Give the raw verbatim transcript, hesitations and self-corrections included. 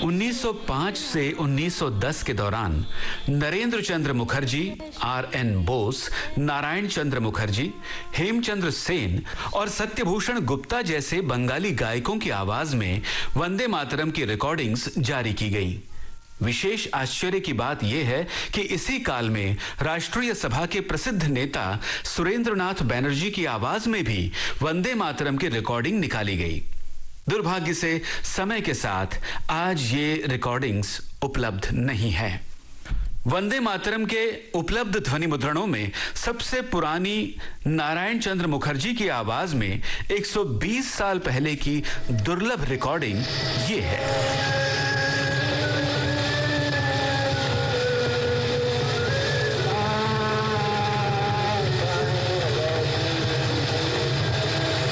उन्नीस सौ पाँच से उन्नीस सौ दस के दौरान नरेंद्र चंद्र मुखर्जी, आर एन बोस, नारायण चंद्र मुखर्जी, हेमचंद्र सेन और सत्यभूषण गुप्ता जैसे बंगाली गायकों की आवाज में वंदे मातरम की रिकॉर्डिंग्स जारी की गई। विशेष आश्चर्य की बात यह है कि इसी काल में राष्ट्रीय सभा के प्रसिद्ध नेता सुरेंद्रनाथ बैनर्जी की आवाज में भी वंदे मातरम की रिकॉर्डिंग निकाली गई। दुर्भाग्य से समय के साथ आज ये रिकॉर्डिंग्स उपलब्ध नहीं है। वंदे मातरम के उपलब्ध ध्वनि मुद्रणों में सबसे पुरानी नारायण चंद्र मुखर्जी की आवाज में एक सौ बीस साल पहले की दुर्लभ रिकॉर्डिंग ये है।